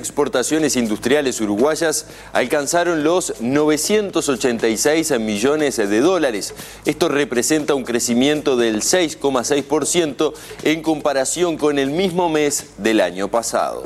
exportaciones industriales uruguayas alcanzaron los 986 millones de dólares. Esto representa un crecimiento del 6,6% en comparación con el mismo mes del año pasado.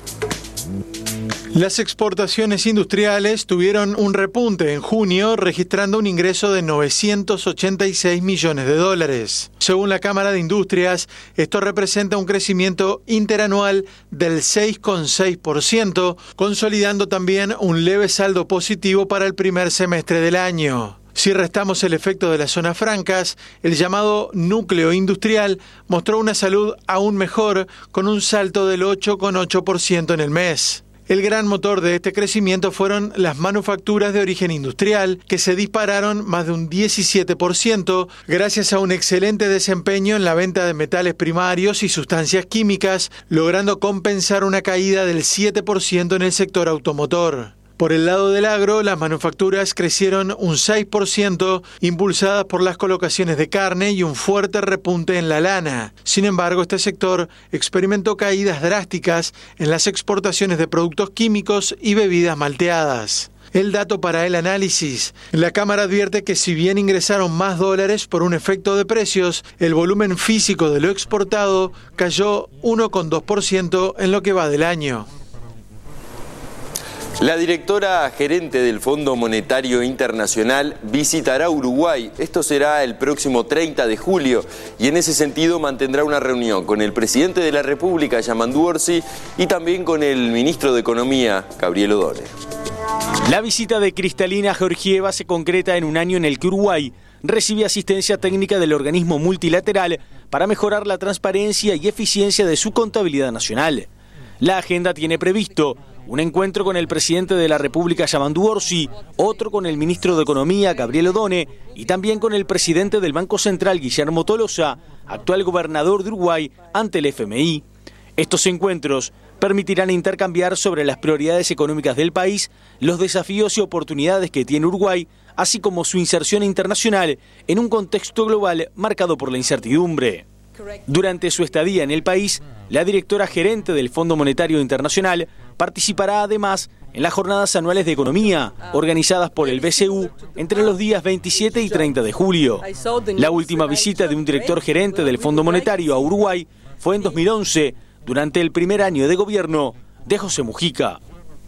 Las exportaciones industriales tuvieron un repunte en junio, registrando un ingreso de 986 millones de dólares. Según la Cámara de Industrias, esto representa un crecimiento interanual del 6,6%, consolidando también un leve saldo positivo para el primer semestre del año. Si restamos el efecto de las zonas francas, el llamado núcleo industrial mostró una salud aún mejor, con un salto del 8,8% en el mes. El gran motor de este crecimiento fueron las manufacturas de origen industrial, que se dispararon más de un 17% gracias a un excelente desempeño en la venta de metales primarios y sustancias químicas, logrando compensar una caída del 7% en el sector automotor. Por el lado del agro, las manufacturas crecieron un 6%, impulsadas por las colocaciones de carne y un fuerte repunte en la lana. Sin embargo, este sector experimentó caídas drásticas en las exportaciones de productos químicos y bebidas malteadas. El dato para el análisis. La Cámara advierte que si bien ingresaron más dólares por un efecto de precios, el volumen físico de lo exportado cayó 1,2% en lo que va del año. La directora gerente del Fondo Monetario Internacional visitará Uruguay. Esto será el próximo 30 de julio y en ese sentido mantendrá una reunión con el presidente de la República, Yamandu Orsi, y también con el ministro de Economía, Gabriel Odone. La visita de Kristalina Georgieva se concreta en un año en el que Uruguay recibe asistencia técnica del organismo multilateral para mejorar la transparencia y eficiencia de su contabilidad nacional. La agenda tiene previsto un encuentro con el presidente de la República, Yamandu Orsi, otro con el ministro de Economía, Gabriel Odone, y también con el presidente del Banco Central, Guillermo Tolosa, actual gobernador de Uruguay, ante el FMI. Estos encuentros permitirán intercambiar sobre las prioridades económicas del país, los desafíos y oportunidades que tiene Uruguay, así como su inserción internacional en un contexto global marcado por la incertidumbre. Durante su estadía en el país, la directora gerente del Fondo Monetario Internacional participará además en las jornadas anuales de economía organizadas por el BCU entre los días 27 y 30 de julio. La última visita de un director gerente del Fondo Monetario a Uruguay fue en 2011, durante el primer año de gobierno de José Mujica.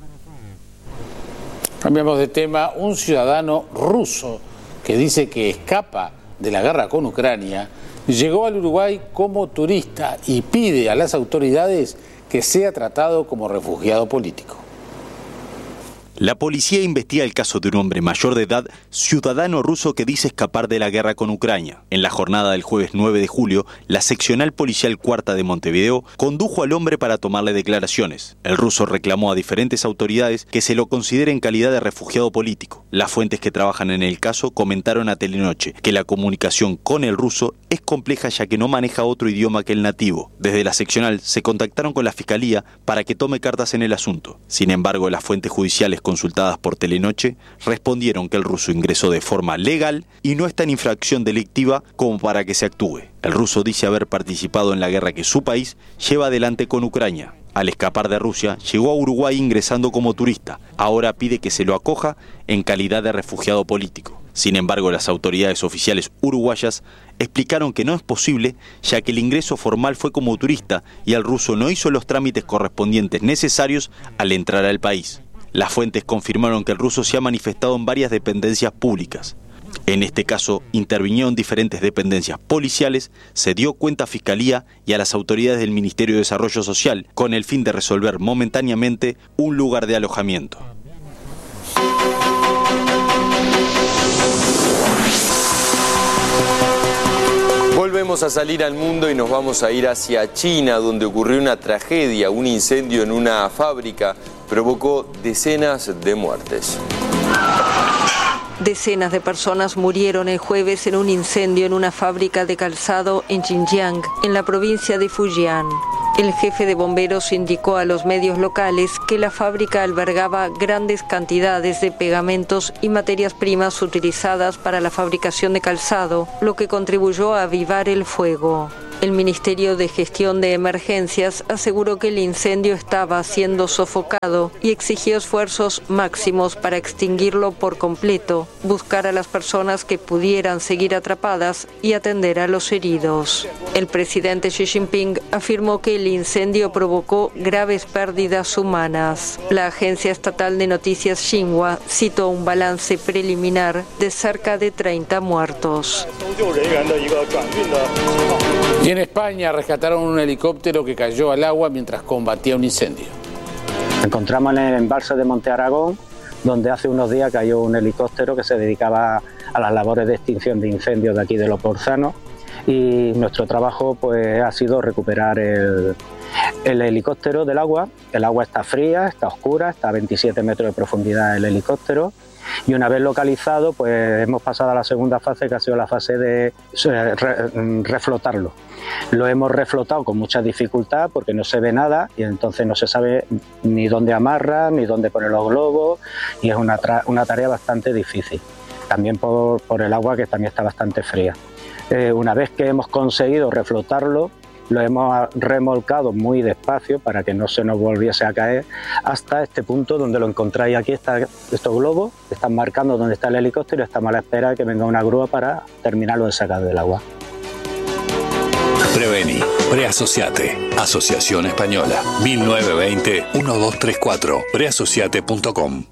Cambiamos de tema. Un ciudadano ruso que dice que escapa de la guerra con Ucrania llegó al Uruguay como turista y pide a las autoridades que sea tratado como refugiado político. La policía investiga el caso de un hombre mayor de edad, ciudadano ruso que dice escapar de la guerra con Ucrania. En la jornada del jueves 9 de julio, la seccional policial cuarta de Montevideo condujo al hombre para tomarle declaraciones. El ruso reclamó a diferentes autoridades que se lo considere en calidad de refugiado político. Las fuentes que trabajan en el caso comentaron a Telenoche que la comunicación con el ruso es compleja ya que no maneja otro idioma que el nativo. Desde la seccional se contactaron con la fiscalía para que tome cartas en el asunto. Sin embargo, las fuentes judiciales consultadas por Telenoche respondieron que el ruso ingresó de forma legal y no está en infracción delictiva como para que se actúe. El ruso dice haber participado en la guerra que su país lleva adelante con Ucrania. Al escapar de Rusia, llegó a Uruguay ingresando como turista. Ahora pide que se lo acoja en calidad de refugiado político. Sin embargo, las autoridades oficiales uruguayas explicaron que no es posible, ya que el ingreso formal fue como turista y el ruso no hizo los trámites correspondientes necesarios al entrar al país. Las fuentes confirmaron que el ruso se ha manifestado en varias dependencias públicas. En este caso, intervinieron diferentes dependencias policiales, se dio cuenta a Fiscalía y a las autoridades del Ministerio de Desarrollo Social, con el fin de resolver momentáneamente un lugar de alojamiento. Volvemos a salir al mundo y nos vamos a ir hacia China, donde ocurrió una tragedia. Un incendio en una fábrica provocó decenas de muertes. Decenas de personas murieron el jueves en un incendio en una fábrica de calzado en Xinjiang, en la provincia de Fujian. El jefe de bomberos indicó a los medios locales que la fábrica albergaba grandes cantidades de pegamentos y materias primas utilizadas para la fabricación de calzado, lo que contribuyó a avivar el fuego. El Ministerio de Gestión de Emergencias aseguró que el incendio estaba siendo sofocado y exigió esfuerzos máximos para extinguirlo por completo, buscar a las personas que pudieran seguir atrapadas y atender a los heridos. El presidente Xi Jinping afirmó que el incendio provocó graves pérdidas humanas. La agencia estatal de noticias Xinhua citó un balance preliminar de cerca de 30 muertos. Y en España rescataron un helicóptero que cayó al agua mientras combatía un incendio. Nos encontramos en el embalse de Monte Aragón, donde hace unos días cayó un helicóptero que se dedicaba a las labores de extinción de incendios de aquí de Los Borzanos, y nuestro trabajo pues ha sido recuperar el helicóptero del agua. El agua está fría, está oscura, está a 27 metros de profundidad el helicóptero, y una vez localizado pues hemos pasado a la segunda fase, que ha sido la fase de reflotarlo. Lo hemos reflotado con mucha dificultad porque no se ve nada y entonces no se sabe ni dónde amarra ni dónde poner los globos, y es una tarea bastante difícil, también por el agua que también está bastante fría. Una vez que hemos conseguido reflotarlo, lo hemos remolcado muy despacio para que no se nos volviese a caer hasta este punto donde lo encontráis. Aquí estos globos están marcando dónde está el helicóptero y estamos a la espera de que venga una grúa para terminarlo de sacar del agua. Preveni, Preasociate, Asociación Española, 1920-1234, preasociate.com.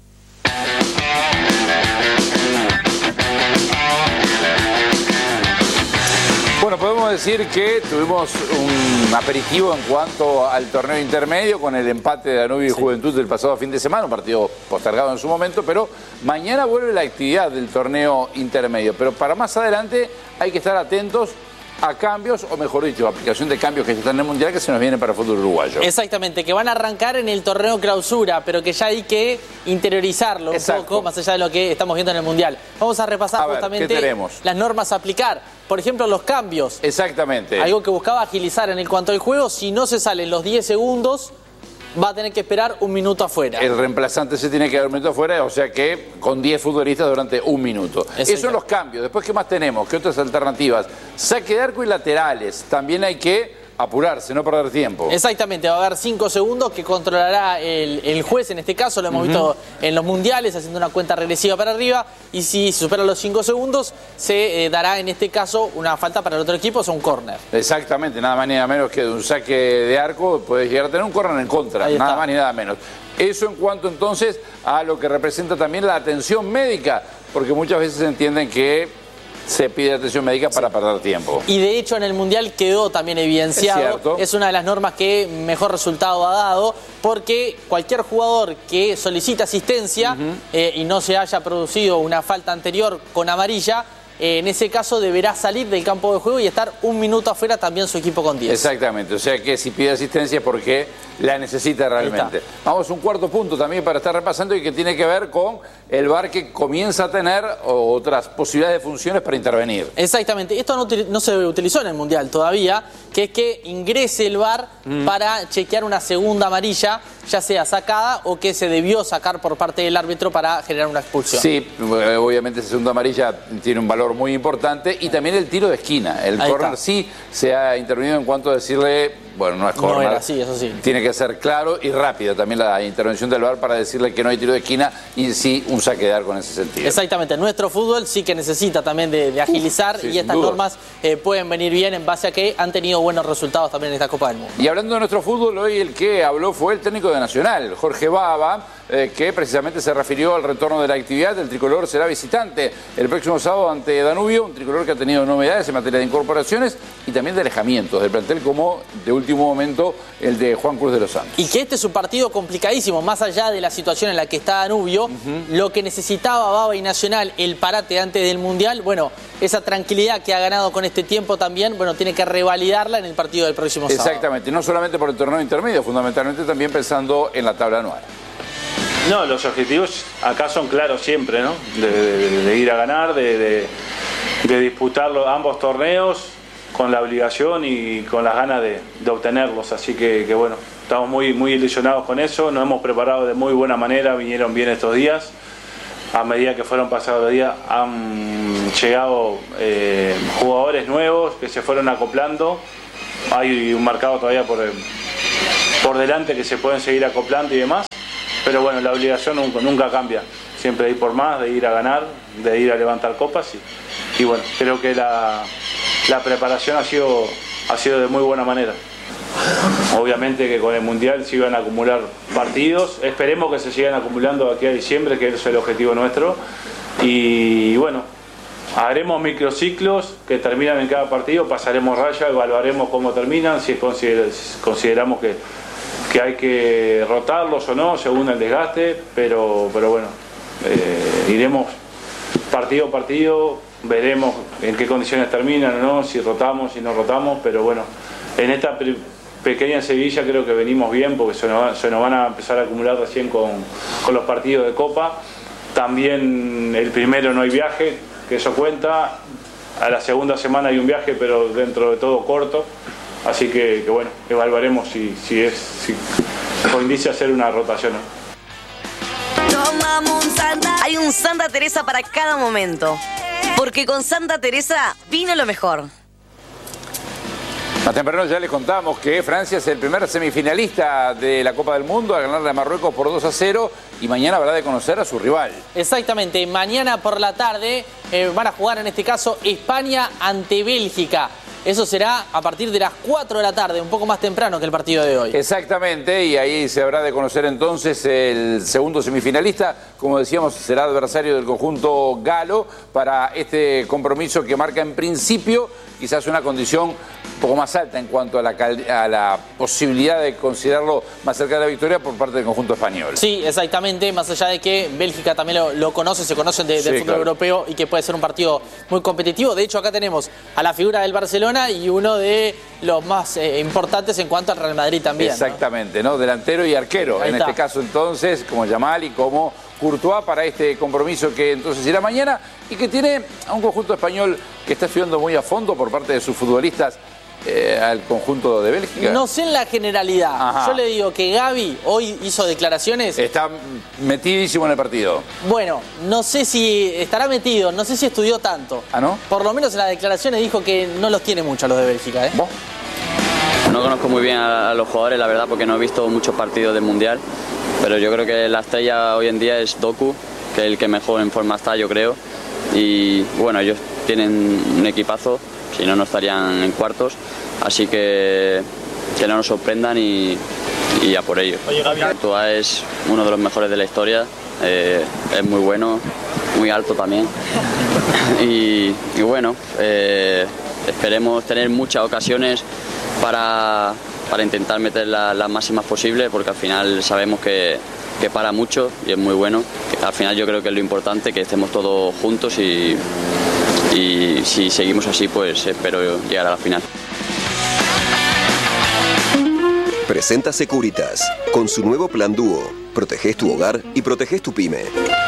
Bueno, podemos decir que tuvimos un aperitivo en cuanto al torneo intermedio con el empate de Danubio y Juventud del pasado fin de semana, un partido postergado en su momento, pero mañana vuelve la actividad del torneo intermedio. Pero para más adelante hay que estar atentos a cambios, o mejor dicho, aplicación de cambios que ya están en el Mundial, que se nos vienen para el fútbol uruguayo. Exactamente, que van a arrancar en el torneo clausura, pero que ya hay que interiorizarlo un poco, más allá de lo que estamos viendo en el Mundial. Vamos a repasar justamente las normas a aplicar. Por ejemplo, los cambios. Exactamente. Algo que buscaba agilizar en cuanto al juego. Si no se salen los 10 segundos, va a tener que esperar un minuto afuera. El reemplazante se tiene que dar un minuto afuera, o sea que con 10 futbolistas durante un minuto. Esos son los cambios. Después, ¿qué más tenemos? ¿Qué otras alternativas? Saque de arco y laterales. También hay que apurarse, no perder tiempo. Exactamente, va a haber 5 segundos que controlará el juez, en este caso lo hemos visto en los mundiales, haciendo una cuenta regresiva para arriba, y si se superan los 5 segundos, se dará en este caso una falta para el otro equipo, o sea, un córner. Exactamente, nada más ni nada menos que de un saque de arco, puede llegar a tener un córner en contra, nada más ni nada menos. Eso en cuanto entonces a lo que representa también la atención médica, porque muchas veces entienden que se pide atención médica para perder tiempo. Y de hecho en el Mundial quedó también evidenciado, es una de las normas que mejor resultado ha dado, porque cualquier jugador que solicite asistencia y no se haya producido una falta anterior con amarilla, en ese caso deberá salir del campo de juego y estar un minuto afuera también su equipo con 10. Exactamente, o sea que si pide asistencia es porque la necesita realmente. Vamos a un cuarto punto también para estar repasando y que tiene que ver con el VAR, que comienza a tener otras posibilidades de funciones para intervenir. Exactamente, esto no se utilizó en el Mundial todavía, que es que ingrese el VAR para chequear una segunda amarilla, ya sea sacada o que se debió sacar por parte del árbitro para generar una expulsión. Sí, obviamente esa segunda amarilla tiene un valor muy importante, y también el tiro de esquina. El córner sí se ha intervenido en cuanto a decirle, bueno, no es córner. No era así, eso sí. Tiene que ser claro y rápida también la intervención del VAR para decirle que no hay tiro de esquina y sí un saque de arco en ese sentido. Exactamente, nuestro fútbol sí que necesita también de agilizar, y estas normas pueden venir bien en base a que han tenido buenos resultados también en esta Copa del Mundo. Y hablando de nuestro fútbol, hoy el que habló fue el técnico de Nacional, Jorge Baba, que precisamente se refirió al retorno de la actividad. El tricolor será visitante el próximo sábado ante Danubio, un tricolor que ha tenido novedades en materia de incorporaciones y también de alejamientos del plantel, como de último momento el de Juan Cruz de los Santos. Y que este es un partido complicadísimo, más allá de la situación en la que está Danubio, lo que necesitaba Baba y Nacional, el parate antes del Mundial, bueno, esa tranquilidad que ha ganado con este tiempo también, bueno, tiene que revalidarla en el partido del próximo sábado. Exactamente, no solamente por el torneo intermedio, fundamentalmente también pensando en la tabla anual. No, los objetivos acá son claros siempre, ¿no? De ir a ganar, de disputar ambos torneos con la obligación y con las ganas de obtenerlos. Así que bueno, estamos muy ilusionados con eso, nos hemos preparado de muy buena manera, vinieron bien estos días. a medida que fueron pasando los días, han llegado jugadores nuevos que se fueron acoplando. Hay un mercado todavía por delante que se pueden seguir acoplando y demás, pero bueno, la obligación nunca cambia, siempre de ir por más, de ir a ganar, de ir a levantar copas y bueno, creo que la preparación ha sido de muy buena manera. Obviamente que con el Mundial se iban a acumular partidos, esperemos que se sigan acumulando de aquí a diciembre, que ese es el objetivo nuestro, y bueno, haremos microciclos que terminan en cada partido, pasaremos raya, evaluaremos cómo terminan, si consideramos que hay que rotarlos o no, según el desgaste, pero bueno, iremos partido a partido, veremos en qué condiciones terminan o no, si rotamos, si no rotamos, pero bueno, en esta pequeña Sevilla creo que venimos bien porque se nos van a empezar a acumular recién con los partidos de Copa. También el primero no hay viaje, que eso cuenta. A la segunda semana hay un viaje, pero dentro de todo corto. Así que bueno, evaluaremos si coincide hacer una rotación. Tomamos un Santa. Hay un Santa Teresa para cada momento. Porque con Santa Teresa vino lo mejor. Más temprano ya les contamos que Francia es el primer semifinalista de la Copa del Mundo al ganarle a Marruecos por 2-0 y mañana habrá de conocer a su rival. Exactamente, mañana por la tarde van a jugar en este caso España ante Bélgica. Eso será a partir de las 4 de la tarde, un poco más temprano que el partido de hoy. Exactamente, y ahí se habrá de conocer entonces el segundo semifinalista. Como decíamos, será adversario del conjunto galo para este compromiso que marca en principio quizás una condición un poco más alta en cuanto a la posibilidad de considerarlo más cerca de la victoria por parte del conjunto español. Sí, exactamente, más allá de que Bélgica también lo conoce, se conocen del fútbol europeo y que puede ser un partido muy competitivo. De hecho, acá tenemos a la figura del Barcelona y uno de los más importantes en cuanto al Real Madrid también. Exactamente, ¿no? Delantero y arquero. En este caso entonces, como Yamal y como Courtois para este compromiso que entonces irá mañana y que tiene a un conjunto español que está estudiando muy a fondo por parte de sus futbolistas al conjunto de Bélgica. No sé en la generalidad. Ajá. Yo le digo que Gavi hoy hizo declaraciones. Está metidísimo en el partido. Bueno, no sé si estará metido, no sé si estudió tanto. ¿Ah, no? Por lo menos en las declaraciones dijo que no los tiene mucho a los de Bélgica, ¿eh? ¿Vos? No conozco muy bien a los jugadores, la verdad, porque no he visto muchos partidos del Mundial. Pero yo creo que la estrella hoy en día es Doku, que es el que mejor en forma está, yo creo. Y bueno, ellos tienen un equipazo, si no, no estarían en cuartos. Así que no nos sorprendan y a por ello. Courtois es uno de los mejores de la historia, es muy bueno, muy alto también. Y bueno, esperemos tener muchas ocasiones para intentar meter las máximas posibles, porque al final sabemos que para mucho y es muy bueno. Al final yo creo que es lo importante, que estemos todos juntos y si seguimos así, pues espero llegar a la final. Presenta Securitas, con su nuevo plan Dúo. Protegés tu hogar y protegés tu pyme.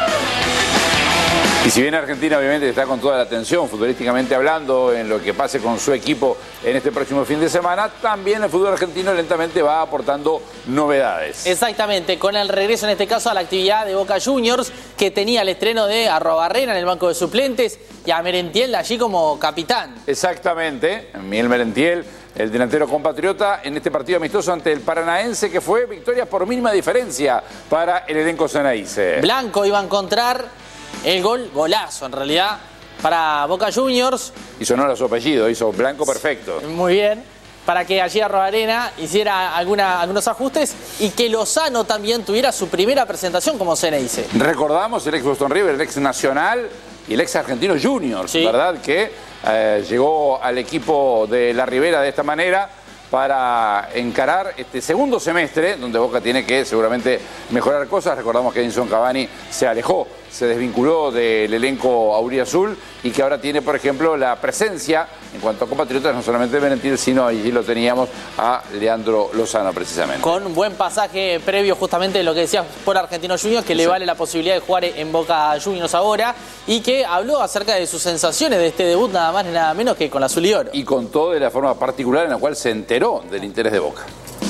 Y si bien Argentina obviamente está con toda la atención futbolísticamente hablando en lo que pase con su equipo en este próximo fin de semana, también el fútbol argentino lentamente va aportando novedades. Exactamente, con el regreso en este caso a la actividad de Boca Juniors, que tenía el estreno de Arrobarrena en el banco de suplentes y a Merentiel allí como capitán. Exactamente, Miguel Merentiel, el delantero compatriota, en este partido amistoso ante el Paranaense, que fue victoria por mínima diferencia para el elenco ceneice. Blanco iba a encontrar el golazo en realidad para Boca Juniors. Hizo honor a su apellido, hizo Blanco perfecto. Muy bien, para que allí Arrobarena hiciera algunos ajustes y que Lozano también tuviera su primera presentación como ceneice. Recordamos el ex Boston River, el ex Nacional y el ex Argentino Juniors, sí, ¿verdad? Que llegó al equipo de la Ribera de esta manera para encarar este segundo semestre, donde Boca tiene que seguramente mejorar cosas. Recordamos que Edinson Cavani se alejó, se desvinculó del elenco auriazul y que ahora tiene, por ejemplo, la presencia en cuanto a compatriotas, no solamente de Merentiel, sino allí lo teníamos a Leandro Lozano precisamente. Con un buen pasaje previo justamente de lo que decías por Argentino Juniors, que le vale la posibilidad de jugar en Boca Juniors ahora, y que habló acerca de sus sensaciones de este debut nada más ni nada menos que con la azul y oro. Y contó de la forma particular en la cual se enteró del interés de Boca.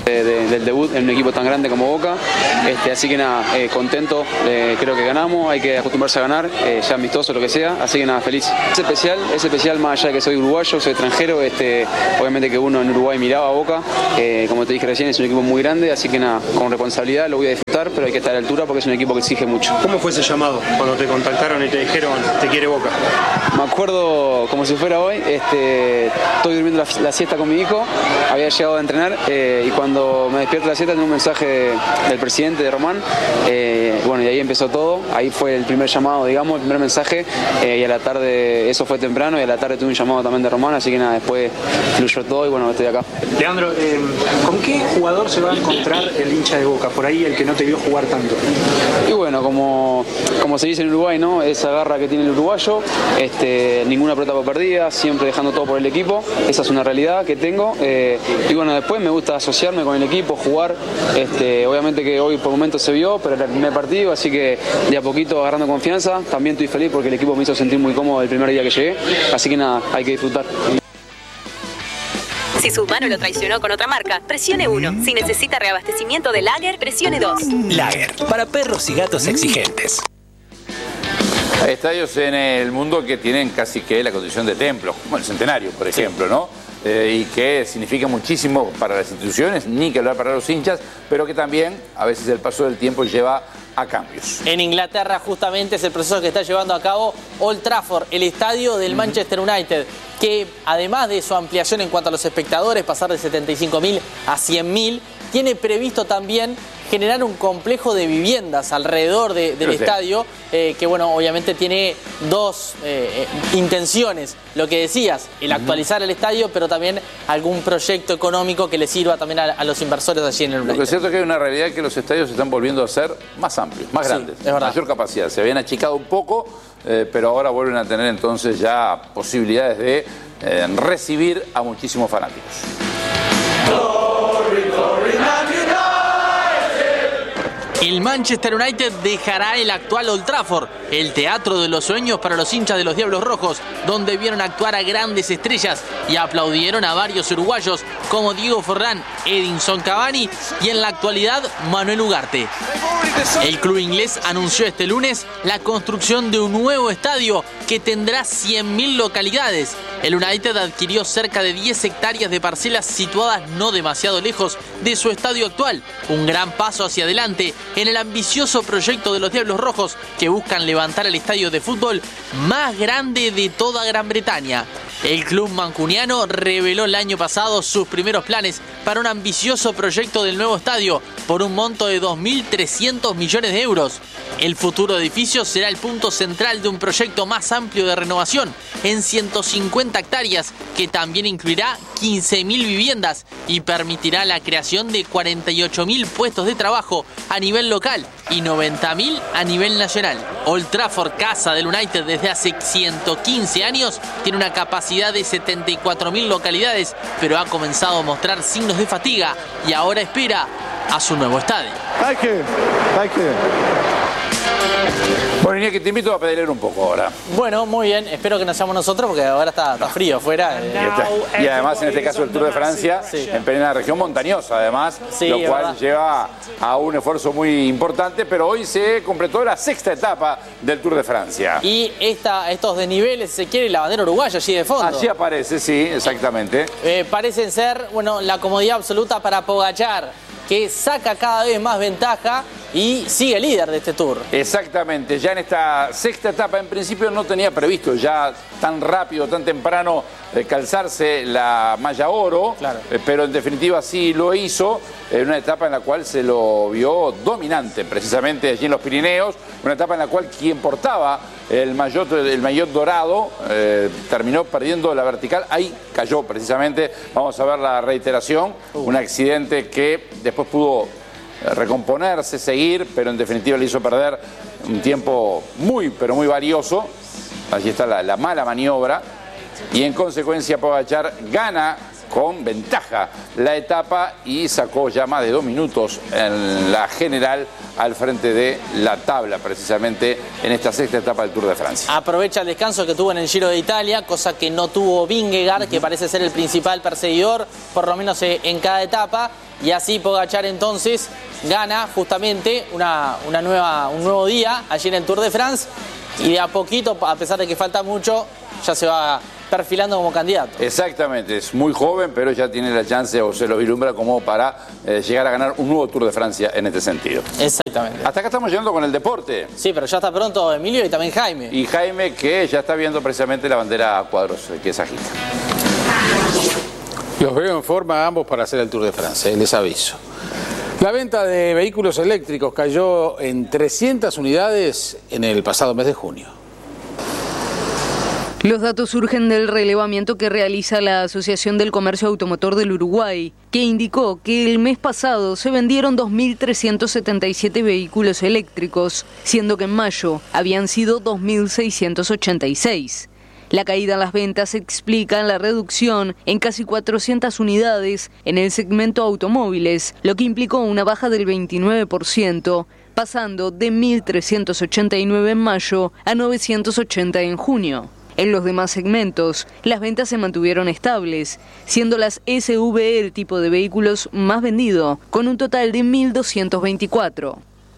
del debut en un equipo tan grande como Boca, así que nada, contento, creo que ganamos, hay que acostumbrarse a ganar, ya amistoso, lo que sea, así que nada, feliz. Es especial más allá de que soy uruguayo, soy extranjero, obviamente que uno en Uruguay miraba a Boca, como te dije recién, es un equipo muy grande, así que nada, con responsabilidad lo voy a disfrutar, pero hay que estar a la altura porque es un equipo que exige mucho. ¿Cómo fue ese llamado cuando te contactaron y te dijeron te quiere Boca? Me acuerdo como si fuera hoy, estoy durmiendo la siesta con mi hijo, había llegado a entrenar y cuando me despierto de la siesta tengo un mensaje del presidente, de Román, bueno, y ahí empezó todo, ahí fue el primer llamado, digamos, el primer mensaje, y a la tarde, eso fue temprano, y a la tarde tuve un llamado también de Román, así que nada, después fluyó todo y bueno, estoy acá. Leandro, ¿con qué jugador se va a encontrar el hincha de Boca? Por ahí el que no te vio jugar tanto. Y bueno, como se dice en Uruguay, ¿no? Esa garra que tiene el uruguayo, ninguna pelota perdida, siempre dejando todo por el equipo, esa es una realidad que tengo, y bueno, después me gusta asociarme con el equipo, jugar, obviamente que hoy por momentos se vio, pero era el primer partido, así que de a poquito agarrando confianza, también estoy feliz porque el equipo me hizo sentir muy cómodo el primer día que llegué, así que nada, hay que disfrutar. Si su mano lo traicionó con otra marca, presione 1. Si necesita reabastecimiento de Lager, presione 2. Lager, para perros y gatos exigentes. Hay estadios en el mundo que tienen casi que la condición de templos, como el Centenario, por ejemplo, ¿no? Y que significa muchísimo para las instituciones, ni que hablar para los hinchas, pero que también a veces el paso del tiempo lleva a cambios. En Inglaterra justamente es el proceso que está llevando a cabo Old Trafford, el estadio del Manchester United, que además de su ampliación en cuanto a los espectadores, pasar de 75.000 a 100.000, tiene previsto también generar un complejo de viviendas alrededor del estadio, que bueno, obviamente tiene dos intenciones, lo que decías, el actualizar el estadio, pero también algún proyecto económico que le sirva también a los inversores allí en el United. Lo que es cierto es que hay una realidad que los estadios se están volviendo a ser más amplios, más grandes, mayor capacidad, se habían achicado un poco, pero ahora vuelven a tener entonces ya posibilidades de recibir a muchísimos fanáticos. El Manchester United dejará el actual Old Trafford, el teatro de los sueños para los hinchas de los Diablos Rojos, donde vieron actuar a grandes estrellas y aplaudieron a varios uruguayos como Diego Forlán, Edinson Cavani y en la actualidad Manuel Ugarte. El club inglés anunció este lunes la construcción de un nuevo estadio que tendrá 100.000 localidades. El United adquirió cerca de 10 hectáreas de parcelas situadas no demasiado lejos de su estadio actual, un gran paso hacia adelante en el ambicioso proyecto de los Diablos Rojos que buscan levantar el estadio de fútbol más grande de toda Gran Bretaña. El club mancuniano reveló el año pasado sus primeros planes para un ambicioso proyecto del nuevo estadio por un monto de 2.300 millones de euros. El futuro edificio será el punto central de un proyecto más amplio de renovación en 150 hectáreas que también incluirá 15.000 viviendas y permitirá la creación de 48.000 puestos de trabajo a nivel local y 90.000 a nivel nacional. Old Trafford, casa del United desde hace 115 años, tiene una capacidad de 74.000 localidades, pero ha comenzado a mostrar signos de fatiga y ahora espera a su nuevo estadio. Bueno, Iñaki, te invito a pedalear un poco ahora. Bueno, muy bien. Espero que no seamos nosotros porque ahora está frío afuera. Y además, en este caso, el Tour de Francia, en plena región montañosa, además, lo cual lleva a un esfuerzo muy importante, pero hoy se completó la sexta etapa del Tour de Francia. Y estos desniveles, se quiere la bandera uruguaya allí de fondo. Allí aparece, sí, exactamente. Parecen ser, bueno, la comodidad absoluta para Pogačar, que saca cada vez más ventaja y sigue líder de este Tour. Exactamente, ya en esta sexta etapa en principio no tenía previsto ya tan rápido, tan temprano calzarse la malla oro, pero en definitiva sí lo hizo en una etapa en la cual se lo vio dominante, precisamente allí en los Pirineos, una etapa en la cual quien portaba el maillot dorado terminó perdiendo la vertical, ahí cayó precisamente, vamos a ver la reiteración, un accidente que después pudo recomponerse, seguir, pero en definitiva le hizo perder un tiempo muy, pero muy valioso. Allí está la mala maniobra y en consecuencia Pogačar gana con ventaja la etapa y sacó ya más de 2 minutos en la general al frente de la tabla, precisamente en esta sexta etapa del Tour de Francia. Aprovecha el descanso que tuvo en el Giro de Italia, cosa que no tuvo Vingegaard, que parece ser el principal perseguidor, por lo menos en cada etapa, y así Pogačar entonces gana justamente un nuevo día allí en el Tour de France, y de a poquito, a pesar de que falta mucho, ya se va perfilando como candidato. Exactamente, es muy joven, pero ya tiene la chance, o se lo vislumbra como para llegar a ganar un nuevo Tour de Francia en este sentido. Exactamente. Hasta acá estamos llegando con el deporte. Sí, pero ya está pronto Emilio y también Jaime. Y Jaime, que ya está viendo precisamente la bandera a cuadros que es agita. Los veo en forma ambos para hacer el Tour de Francia, les aviso. La venta de vehículos eléctricos cayó en 300 unidades en el pasado mes de junio. Los datos surgen del relevamiento que realiza la Asociación del Comercio Automotor del Uruguay, que indicó que el mes pasado se vendieron 2.377 vehículos eléctricos, siendo que en mayo habían sido 2.686. La caída en las ventas explica la reducción en casi 400 unidades en el segmento automóviles, lo que implicó una baja del 29%, pasando de 1.389 en mayo a 980 en junio. En los demás segmentos, las ventas se mantuvieron estables, siendo las SUV el tipo de vehículos más vendido, con un total de 1.224.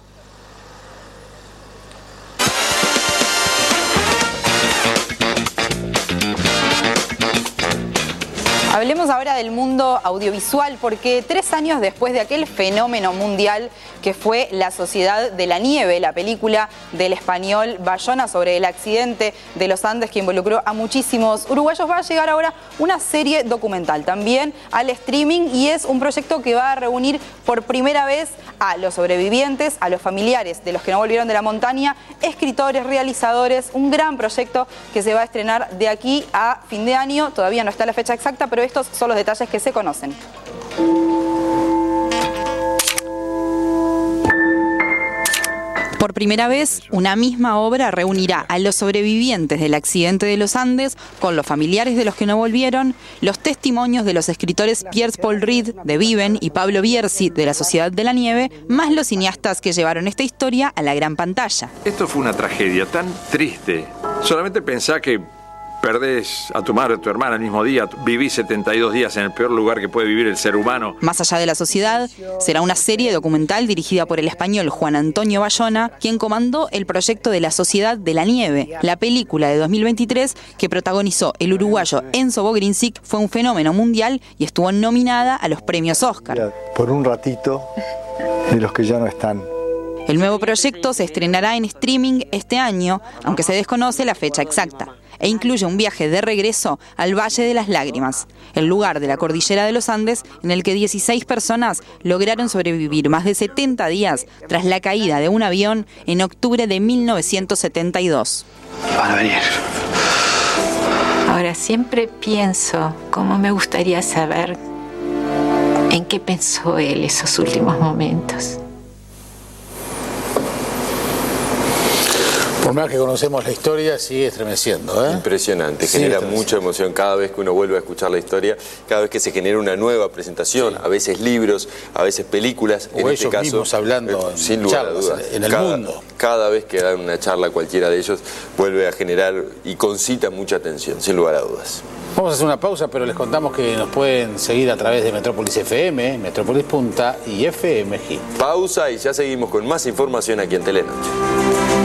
Hablemos ahora del mundo audiovisual, porque 3 años después de aquel fenómeno mundial que fue La Sociedad de la Nieve, la película del español Bayona sobre el accidente de los Andes que involucró a muchísimos uruguayos, va a llegar ahora una serie documental también al streaming, y es un proyecto que va a reunir por primera vez a los sobrevivientes, a los familiares de los que no volvieron de la montaña, escritores, realizadores, un gran proyecto que se va a estrenar de aquí a fin de año. Todavía no está la fecha exacta, pero estos son los detalles que se conocen. Por primera vez, una misma obra reunirá a los sobrevivientes del accidente de los Andes con los familiares de los que no volvieron, los testimonios de los escritores Piers Paul Reed de Viven y Pablo Bierzi de La Sociedad de la Nieve, más los cineastas que llevaron esta historia a la gran pantalla. Esto fue una tragedia tan triste. Solamente pensá que perdés a tu madre o a tu hermana el mismo día, vivís 72 días en el peor lugar que puede vivir el ser humano. Más allá de la sociedad, será una serie documental dirigida por el español Juan Antonio Bayona, quien comandó el proyecto de La Sociedad de la Nieve. La película de 2023 que protagonizó el uruguayo Enzo Bogrinsic fue un fenómeno mundial y estuvo nominada a los premios Oscar. Por un ratito de los que ya no están. El nuevo proyecto se estrenará en streaming este año, aunque se desconoce la fecha exacta, e incluye un viaje de regreso al Valle de las Lágrimas, el lugar de la cordillera de los Andes en el que 16 personas lograron sobrevivir más de 70 días tras la caída de un avión en octubre de 1972. Van a venir. Ahora siempre pienso cómo me gustaría saber en qué pensó él esos últimos momentos. Por más que conocemos la historia, sigue estremeciendo, ¿eh? Impresionante, genera mucha emoción cada vez que uno vuelve a escuchar la historia, cada vez que se genera una nueva presentación, a veces libros, a veces películas, o en ellos este caso, mismos hablando sin lugar a dudas, en el mundo. Cada vez que dan una charla cualquiera de ellos, vuelve a generar y concita mucha atención, sin lugar a dudas. Vamos a hacer una pausa, pero les contamos que nos pueden seguir a través de Metrópolis FM, Metrópolis Punta y FM Hit. Pausa y ya seguimos con más información aquí en Telenoche.